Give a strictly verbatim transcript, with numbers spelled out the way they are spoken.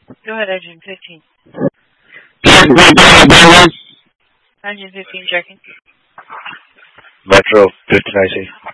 Go ahead, engine fifteen. Engine fifteen checking. Metro fifteen I C.